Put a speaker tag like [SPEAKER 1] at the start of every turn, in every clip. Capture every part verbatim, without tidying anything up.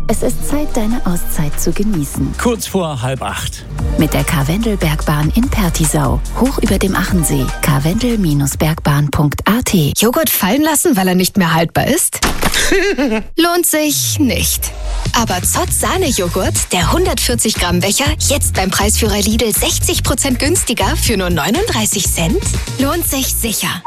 [SPEAKER 1] Es ist Zeit, deine Auszeit zu genießen.
[SPEAKER 2] Kurz vor halb acht.
[SPEAKER 1] Mit der Karwendelbergbahn in Pertisau. Hoch über dem Achensee. karwendel Bergbahn punkt a t.
[SPEAKER 3] Joghurt fallen lassen, weil er nicht mehr haltbar ist? Lohnt sich nicht. Aber Zott Sahnejoghurt, der hundertvierzig Gramm Becher, jetzt beim Preisführer Lidl sechzig Prozent günstiger für nur neununddreißig Cent? Lohnt sich sicher.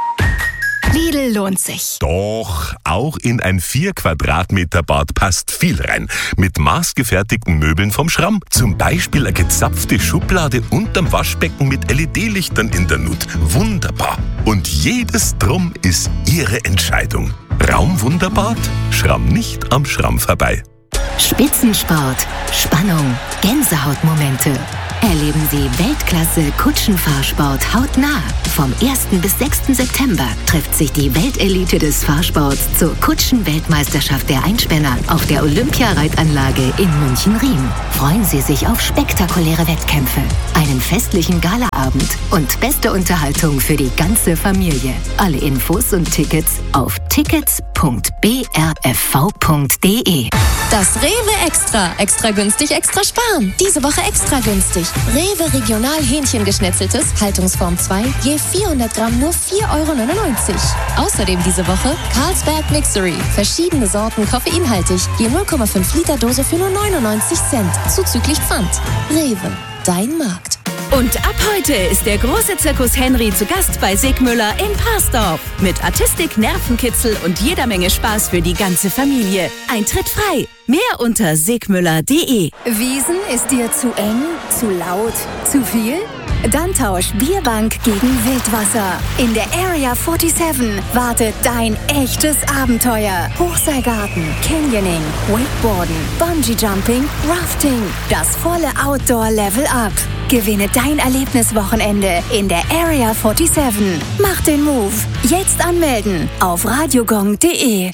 [SPEAKER 3] Lidl lohnt sich.
[SPEAKER 4] Doch, auch in ein vier Quadratmeter Bad passt viel rein. Mit maßgefertigten Möbeln vom Schramm. Zum Beispiel eine gezapfte Schublade unterm Waschbecken mit L E D-Lichtern in der Nut. Wunderbar. Und jedes Drum ist Ihre Entscheidung. Raumwunderbad? Schramm nicht am Schramm vorbei.
[SPEAKER 1] Spitzensport, Spannung, Gänsehautmomente. Erleben Sie Weltklasse Kutschenfahrsport hautnah. Vom ersten bis sechsten September trifft sich die Weltelite des Fahrsports zur Kutschenweltmeisterschaft der Einspänner auf der Olympiareitanlage in München-Riem. Freuen Sie sich auf spektakuläre Wettkämpfe, einen festlichen Galaabend und beste Unterhaltung für die ganze Familie. Alle Infos und Tickets auf tickets punkt b r f v punkt d e.
[SPEAKER 5] Das Rewe Extra. Extra günstig, extra sparen. Diese Woche extra günstig. Rewe Regional Hähnchengeschnetzeltes, Haltungsform zwei, je vierhundert Gramm nur vier Euro neunundneunzig. Außerdem diese Woche Carlsberg Mixery. Verschiedene Sorten koffeinhaltig, je null Komma fünf Liter Dose für nur neunundneunzig Cent. Zuzüglich Pfand. Rewe, dein Markt.
[SPEAKER 6] Und ab heute ist der große Zirkus Henry zu Gast bei Sigmüller in Parsdorf. Mit Artistik, Nervenkitzel und jeder Menge Spaß für die ganze Familie. Eintritt frei. Mehr unter sigmüller punkt d e.
[SPEAKER 7] Wiesen ist dir zu eng, zu laut, zu viel? Dann tausch Bierbank gegen Wildwasser. In der Area siebenundvierzig wartet dein echtes Abenteuer. Hochseilgarten, Canyoning, Wakeboarden, Bungee-Jumping, Rafting. Das volle Outdoor-Level-Up. Gewinne dein Erlebniswochenende in der Area siebenundvierzig. Mach den Move. Jetzt anmelden auf radiogong punkt d e.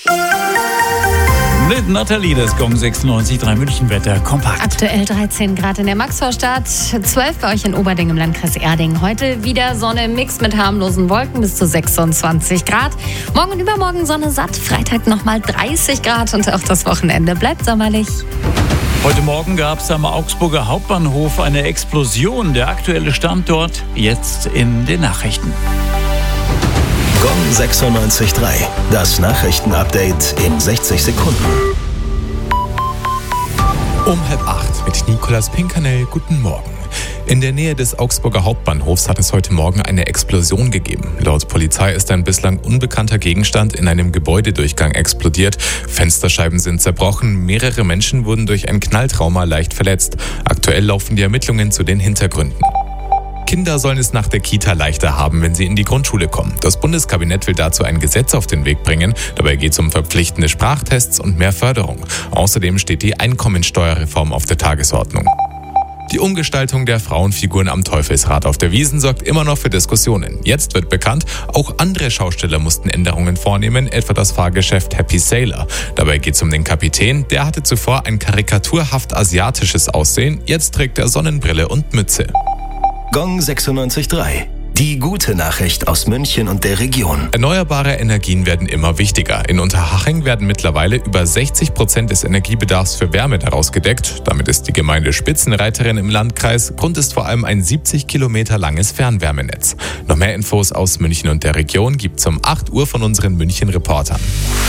[SPEAKER 2] Mit Nathalie, das Gong sechsundneunzig Komma drei Münchenwetter kompakt.
[SPEAKER 8] Aktuell dreizehn Grad in der Maxvorstadt, zwölf bei euch in Oberding im Landkreis Erding. Heute wieder Sonne im Mix mit harmlosen Wolken bis zu sechsundzwanzig Grad. Morgen und übermorgen Sonne satt, Freitag nochmal dreißig Grad und auch das Wochenende bleibt sommerlich.
[SPEAKER 2] Heute Morgen gab es am Augsburger Hauptbahnhof eine Explosion. Der aktuelle Stand dort jetzt in den Nachrichten.
[SPEAKER 9] Gong sechsundneunzig Komma drei. Das Nachrichtenupdate in sechzig Sekunden.
[SPEAKER 10] Um halb acht mit Nicolas Pinkernell. Guten Morgen. In der Nähe des Augsburger Hauptbahnhofs hat es heute Morgen eine Explosion gegeben. Laut Polizei ist ein bislang unbekannter Gegenstand in einem Gebäudedurchgang explodiert. Fensterscheiben sind zerbrochen, mehrere Menschen wurden durch ein Knalltrauma leicht verletzt. Aktuell laufen die Ermittlungen zu den Hintergründen. Kinder sollen es nach der Kita leichter haben, wenn sie in die Grundschule kommen. Das Bundeskabinett will dazu ein Gesetz auf den Weg bringen. Dabei geht es um verpflichtende Sprachtests und mehr Förderung. Außerdem steht die Einkommensteuerreform auf der Tagesordnung. Die Umgestaltung der Frauenfiguren am Teufelsrad auf der Wiesn sorgt immer noch für Diskussionen. Jetzt wird bekannt, auch andere Schausteller mussten Änderungen vornehmen, etwa das Fahrgeschäft Happy Sailor. Dabei geht es um den Kapitän, der hatte zuvor ein karikaturhaft asiatisches Aussehen, jetzt trägt er Sonnenbrille und Mütze.
[SPEAKER 9] Gong sechsundneunzig Komma drei. Die gute Nachricht aus München und der Region.
[SPEAKER 10] Erneuerbare Energien werden immer wichtiger. In Unterhaching werden mittlerweile über sechzig Prozent des Energiebedarfs für Wärme daraus gedeckt. Damit ist die Gemeinde Spitzenreiterin im Landkreis. Grund ist vor allem ein siebzig Kilometer langes Fernwärmenetz. Noch mehr Infos aus München und der Region gibt's um acht Uhr von unseren München-Reportern.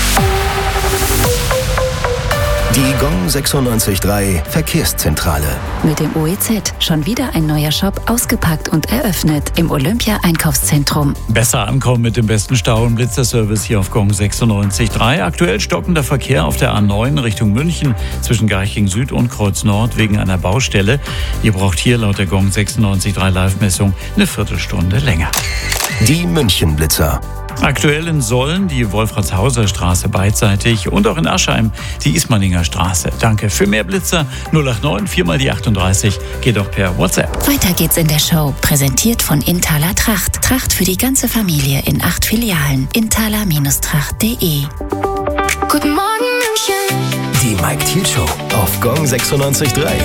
[SPEAKER 9] Die Gong sechsundneunzig Komma drei Verkehrszentrale.
[SPEAKER 1] Mit dem O E Z schon wieder ein neuer Shop ausgepackt und eröffnet im Olympia-Einkaufszentrum.
[SPEAKER 2] Besser ankommen mit dem besten Stau- und Blitzerservice hier auf Gong sechsundneunzig Komma drei. Aktuell stockender Verkehr auf der A neun Richtung München zwischen Garching Süd und Kreuz Nord wegen einer Baustelle. Ihr braucht hier laut der Gong sechsundneunzig Komma drei Live-Messung eine Viertelstunde länger.
[SPEAKER 9] Die München-Blitzer.
[SPEAKER 2] Aktuell in Solln die Wolfratshauser Straße beidseitig und auch in Aschheim die Ismaninger Straße. Danke. Für mehr Blitzer null acht neun vier mal die achtunddreißig. Geht auch per WhatsApp.
[SPEAKER 1] Weiter geht's in der Show. Präsentiert von Inthaler Tracht. Tracht für die ganze Familie in acht Filialen. inthaler Tracht punkt d e.
[SPEAKER 7] Guten Morgen, München.
[SPEAKER 9] Die Mike Thiel Show auf Gong sechsundneunzig Komma drei.